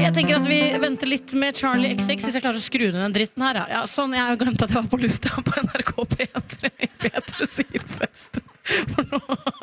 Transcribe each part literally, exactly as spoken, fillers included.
Jeg tenker at vi venter litt med Charlie X X hvis jeg klarer å skru ned den dritten her. Ja, sånn, jeg har glemt at jeg var på lufta på N R K P tre i Peter Syrfest. For nå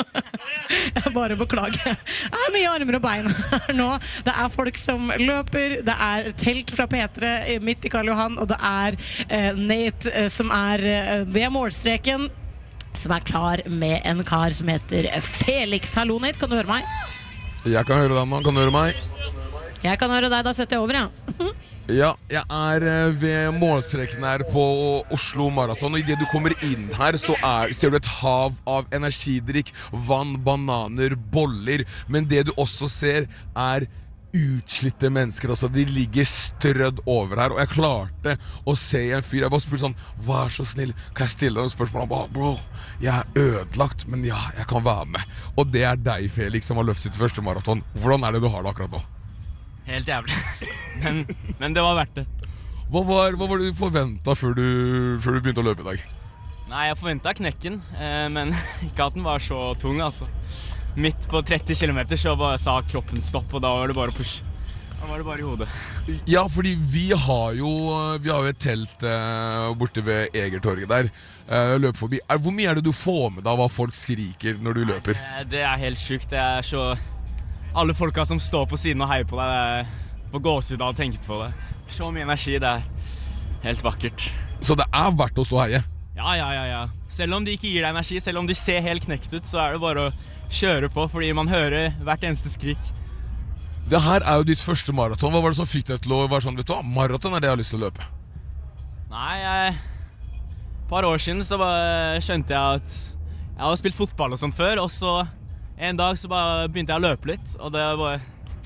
jeg bare beklager. Det er mye armer og bein her nå. Det er folk som løper, det er telt fra P tre midt i Karl Johan, og det er eh, Nate eh, som er eh, ved målstreken, som er klar med en kar som heter Felix. Hallo Nate, kan du høre meg? Jeg kan høre deg, man kan høre meg. Jeg kan høre deg, da setter jeg over, ja. Ja, jeg er ved målstreken her på Oslo Marathon, og i det du kommer inn her, så er, ser du et hav av energidrikk, vann, bananer, boller, men det du også ser er utslitte mennesker, altså de ligger strødd over her, og jeg klarte å se en fyr, jeg bare spurte sånn, vær så snill, kan jeg stille deg en spørsmål? Han bare, bro, jeg er ødelagt, men ja, jeg kan være med. Og det er deg, Felix, som har løpt sitt første maraton. Hvordan er det du har det akkurat nå? Helt jævlig, men, men det var verdt det. Hva var, hva var det du forventet før du, før du begynte å løpe i dag? Nei, jeg forventet knekken, eh, men ikke at den var så tung, altså. Midt på tretti kilometer så bare sa kroppen stopp, og da var det bare push. Da var det bare i hodet. Ja, fordi vi har jo, vi har jo et telt eh, borte ved Egertorget der, eh, løp forbi. Er, hvor mye er det du får med deg hva folk skriker når du løper? Nei, det er helt sykt, det er så... Alle folka som står på siden og heier på deg, får gåsehud av å tenke på det. Så mye energi, det er helt vakkert. Så det er verdt å stå og heie? Ja, ja, ja, ja. Selv om de ikke gir deg energi, selv om de ser helt knekt ut, så er det bare å kjøre på, fordi man hører hvert eneste skrik. Det her er jo ditt første maraton. Hva var det som fikk deg til å være sånn, vet du hva, maraton er det jeg har lyst til å løpe? Nei, jeg... Et par år siden så bare skjønte jeg at jeg har spilt fotball og sånt før, og så... En dag så bare begynte jeg å løpe litt, og det var,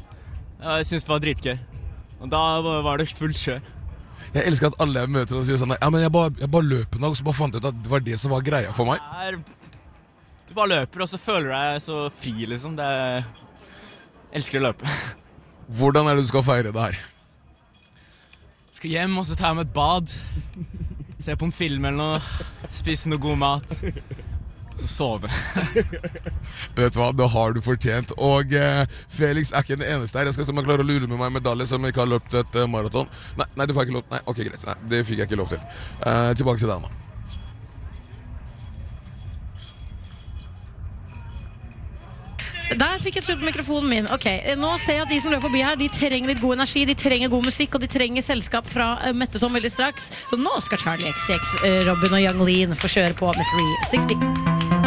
jeg synes det var dritgøy. Og da var det fullt kjør. Jeg elsker at alle jeg møter og sier sånn, ja, men jeg bare, jeg bare løper nå, og så bare fant jeg ut at det var det som var greia for meg. Er, du bare løper, og så føler du deg så fri, liksom. Det er, jeg elsker å løpe. Hvordan er det du skal feire det her? Jeg skal hjem, og så tar jeg meg et bad. Se på en film eller noe, spise noe god mat. Så sove. Vet du hva, det har du fortjent. Og eh, Felix er ikke den eneste her. Jeg skal se om jeg klarer å lure med meg medalje som jeg ikke har løpt et uh, maraton. Nei, nei, du får ikke lov. Nei, ok, greit. Nei, det fikk jeg ikke lov til. Uh, tilbake til deg nå. Der fikk jeg slutt på mikrofonen min. Ok, nå ser jeg at de som løper forbi her, de trenger litt god energi, de trenger god musikk, og de trenger selskap fra uh, Mette som veldig straks. Så nå skal Charlie X X, uh, Robin og Young Lean få kjøre på med three sixty.